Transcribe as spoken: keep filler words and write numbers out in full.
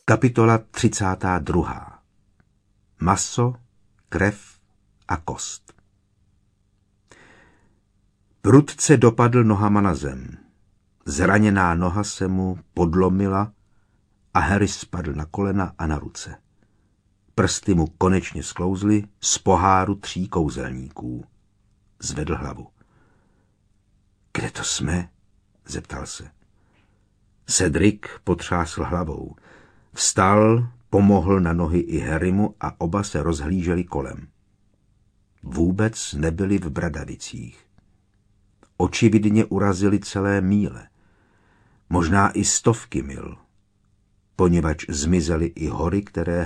Kapitola třicátá druhá. Maso, krev a kost. Prudce dopadl nohama na zem. Zraněná noha se mu podlomila a Harry spadl na kolena a na ruce. Prsty mu konečně sklouzly z poháru tří kouzelníků. Zvedl hlavu. Kde to jsme? Zeptal se. Cedric potřásl hlavou. Vstal, pomohl na nohy i Harrymu a oba se rozhlíželi kolem. Vůbec nebyli v Bradavicích. Očividně urazili celé míle. Možná i stovky mil, poněvadž zmizely i hory, které